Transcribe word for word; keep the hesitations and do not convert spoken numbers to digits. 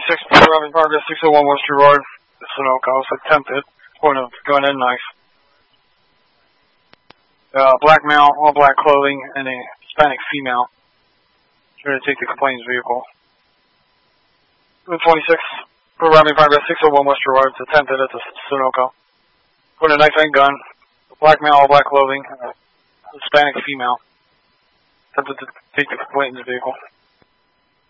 twenty-six, driving progress, six oh one West Road, Sunoco, was attempted, point of gun and knife. Uh, black male, all black clothing, and a Hispanic female. Trying to take the complainant's vehicle. twenty-six, driving progress, six oh one West Road, was attempted at the Sunoco. Point of knife and gun, black male, all black clothing, and a Hispanic female. Attempted to take the complainant's vehicle.